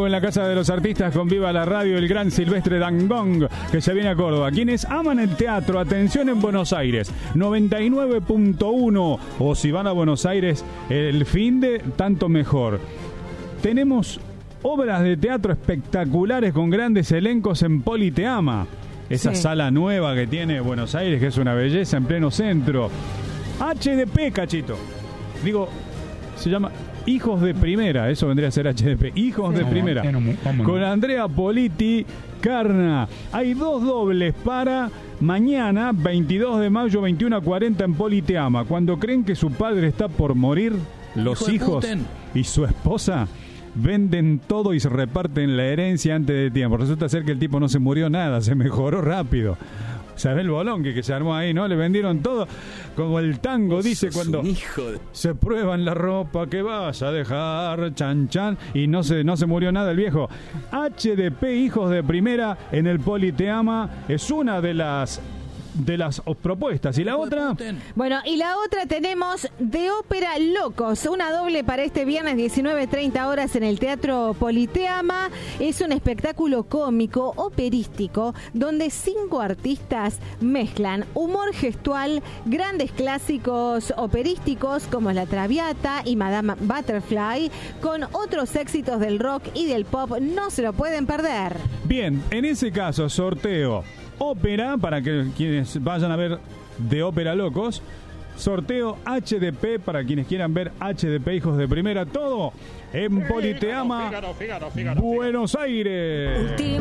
nuevo en la Casa de los Artistas con Viva la Radio, el gran Silvestre Dangond, que se viene a Córdoba. Quienes aman el teatro, atención en Buenos Aires, 99.1, o si van a Buenos Aires el fin de tanto mejor. Tenemos obras de teatro espectaculares con grandes elencos en Politeama, esa sala nueva que tiene Buenos Aires, que es una belleza en pleno centro. HDP, cachito. Digo, se llama Hijos de Primera, eso vendría a ser HDP, Hijos de Primera, con Andrea Politi, Carna. Hay 2 dobles para mañana, 22 de mayo, 21:40 en Politeama. Cuando creen que su padre está por morir, los hijos y su esposa venden todo y se reparten la herencia antes de tiempo. Resulta ser que el tipo no se murió nada, se mejoró rápido. ¿Sabés el bolón que se armó ahí, no? Le vendieron todo, como el tango dice, cuando se prueban la ropa que vas a dejar, chan chan, y no se murió nada el viejo. HDP, Hijos de Primera, en el Politeama, es una de las propuestas. ¿Y la otra? Bueno, y la otra tenemos de ópera Locos, una doble para este viernes 19:30 horas en el Teatro Politeama. Es un espectáculo cómico, operístico, donde 5 artistas mezclan humor gestual, grandes clásicos operísticos como La Traviata y Madame Butterfly, con otros éxitos del rock y del pop. No se lo pueden perder. Bien, en ese caso, sorteo ópera, para que quienes vayan a ver de ópera Locos, sorteo HDP para quienes quieran ver HDP, Hijos de Primera, todo en Politeama, Buenos Aires.